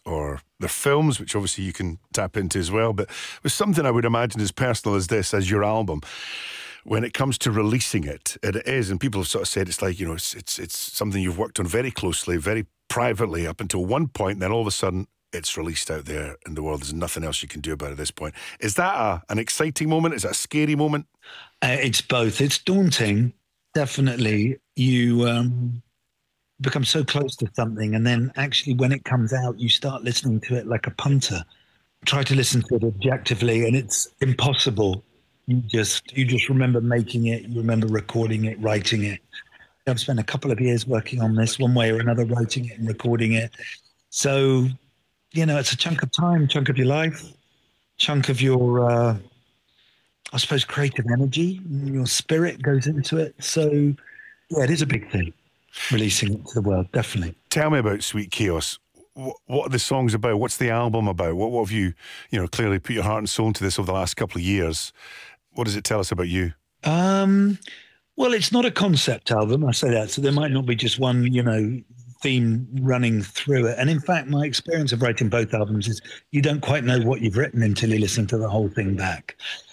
or their films, which obviously you can tap into as well. But with something I would imagine as personal as this, as your album, when it comes to releasing it, it is, and people have sort of said it's like, it's something you've worked on very closely, very privately up until one point, and then all of a sudden it's released out there in the world. There's nothing else you can do about it at this point. Is that an exciting moment? Is that a scary moment? It's both. It's daunting, definitely. You become so close to something, and then actually when it comes out, you start listening to it like a punter. Try to listen to it objectively, and it's impossible. You just remember making it, you remember recording it, writing it. I've spent a couple of years working on this one way or another, writing it and recording it. So, it's a chunk of time, chunk of your life, chunk of your, I suppose, creative energy. Your spirit goes into it. So, yeah, it is a big thing, releasing it to the world, definitely. Tell me about Sweet Chaos. What are the songs about? What's the album about? What have you, clearly put your heart and soul into this over the last couple of years? What does it tell us about you? Well, it's not a concept album, I say that. So there might not be just one, theme running through it. And in fact, my experience of writing both albums is you don't quite know what you've written until you listen to the whole thing back.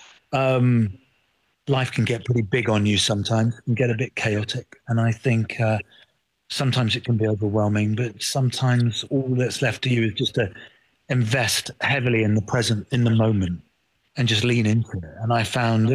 Life can get pretty big on you sometimes and get a bit chaotic. And I think sometimes it can be overwhelming, but sometimes all that's left to you is just to invest heavily in the present, in the moment, and just lean into it. And I found